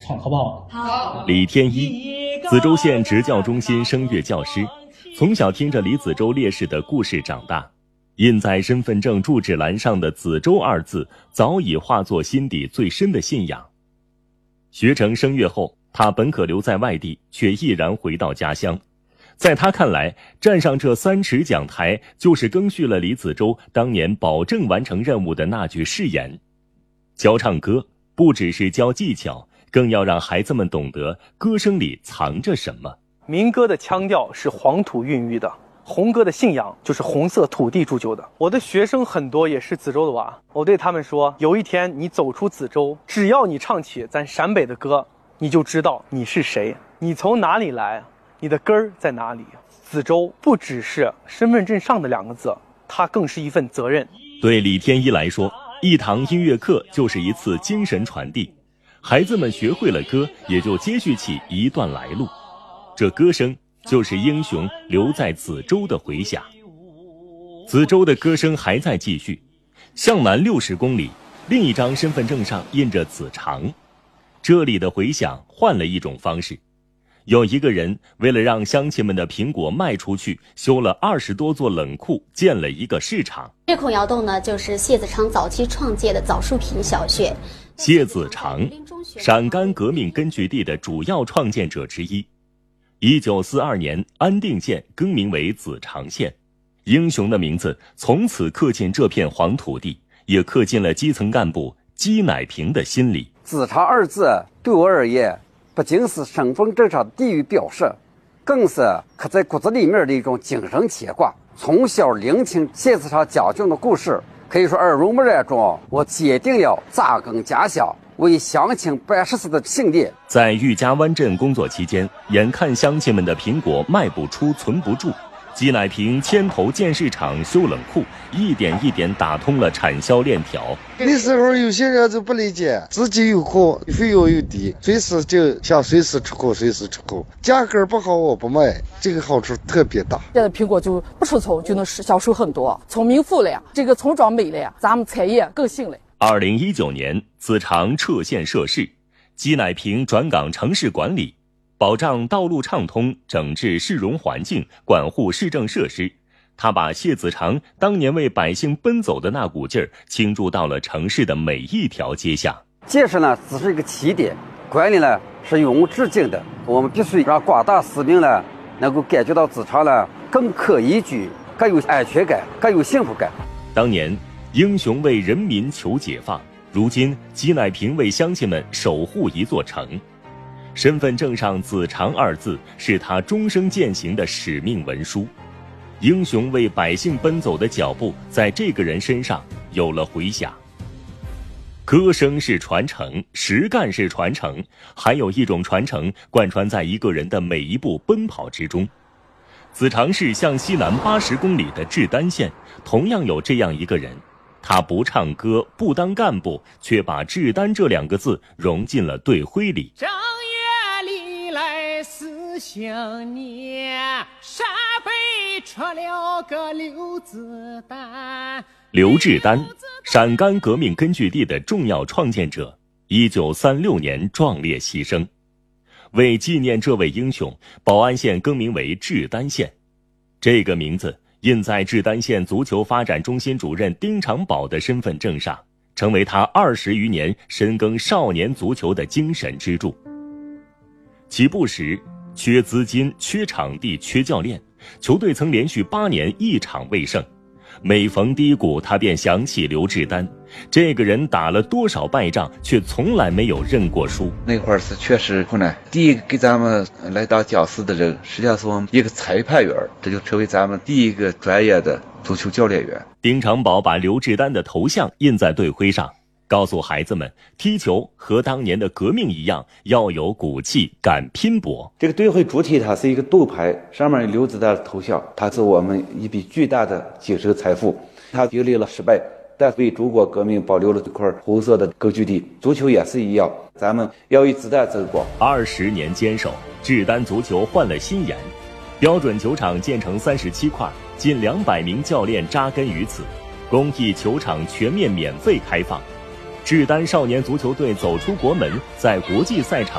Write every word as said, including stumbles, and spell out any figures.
唱好不好？ 好。李天一，梓州县职教中心声乐教师，从小听着李梓州烈士的故事长大，印在身份证住址栏上的梓州二字早已化作心底最深的信仰。学成声乐后，他本可留在外地，却毅然回到家乡。在他看来，站上这三尺讲台，就是更续了李梓州当年保证完成任务的那句誓言。教唱歌不只是教技巧，更要让孩子们懂得歌声里藏着什么。 民歌的腔调是黄土孕育的，红歌的信仰就是红色土地铸就的。我的学生很多也是梓州的娃，我对他们说，有一天你走出梓州，只要你唱起咱陕北的歌，你就知道你是谁，你从哪里来，你的根儿在哪里。梓州不只是身份证上的两个字，它更是一份责任。 对李天一来说，一堂音乐课就是一次精神传递，孩子们学会了歌，也就接续起一段来路。这歌声就是英雄留在梓州的回响。梓州的歌声还在继续，向南六十公里，另一张身份证上印着梓长。这里的回响换了一种方式，有一个人为了让乡亲们的苹果卖出去，修了二十多座冷库，建了一个市场。 这孔窑洞呢，就是谢子长早期创建的枣树坪小学。 谢子长，陕甘革命根据地的主要创建者之一。一九四二年，安定县更名为梓长县，英雄的名字从此刻进这片黄土地，也刻进了基层干部姬乃平的心里。 梓长二字对我而言，不仅是身份证上的地域标识，更是刻在骨子里面的一种精神牵挂。从小聆听谢子长讲讲的故事，可以说耳濡目染中，我坚定了扎根家乡，为乡亲办实事的信念。 在玉家湾镇工作期间，眼看乡亲们的苹果卖不出、存不住，姬乃平牵头建市场、修冷库，一点一点打通了产销链条。 那时候有些人就不理解，自己有货，费用又低，随时就想随时出口，随时出口，价格不好我不卖，这个好处特别大。 现在苹果就不出丑就能销售很多，从民富了呀，这个村庄美了呀，咱们产业更兴了。 二零一九年，梓长撤县设市，姬乃平转岗城市管理，保障道路畅通，整治市容环境，管护市政设施。他把谢子长当年为百姓奔走的那股劲儿倾注到了城市的每一条街巷。 建设呢只是一个起点，管理呢是永无止境的。我们必须让广大市民呢能够感觉到梓长呢更可宜居，更有安全感，更有幸福感。 当年英雄为人民求解放，如今姬乃平为乡亲们守护一座城。身份证上梓长二字是他终生践行的使命文书。英雄为百姓奔走的脚步在这个人身上有了回响。歌声是传承，实干是传承，还有一种传承贯穿在一个人的每一步奔跑之中。梓长市向西南八十公里的志丹县同样有这样一个人，他不唱歌，不当干部，却把志丹这两个字融进了队徽里。 正月里来思想念，陕北出了个刘子丹。 刘志丹，陕甘革命根据地的重要创建者，一九三六年壮烈牺牲。为纪念这位英雄，宝安县更名为志丹县。这个名字印在志丹县足球发展中心主任丁长宝的身份证上，成为他二十余年深耕少年足球的精神支柱。起步时，缺资金、缺场地、缺教练，球队曾连续八年一场未胜。每逢低谷，他便想起刘志丹，这个人打了多少败仗，却从来没有认过输。 那会儿是确实困难。第一个给咱们来当讲师的人，实际上是我们一个裁判员，这就成为咱们第一个专业的足球教练员。 丁长宝把刘志丹的头像印在队徽上，告诉孩子们，踢球和当年的革命一样，要有骨气，敢拼搏。 这个队徽主体它是一个斗牌，上面有刘子丹的头像，它是我们一笔巨大的精神财富。它经历了失败，但为中国革命保留了这块红色的根据地。足球也是一样，咱们要与子弹争光。 二十年坚守，志丹足球换了新颜，标准球场建成三十七块，近两百名教练扎根于此，公益球场全面免费开放。志丹少年足球队走出国门，在国际赛场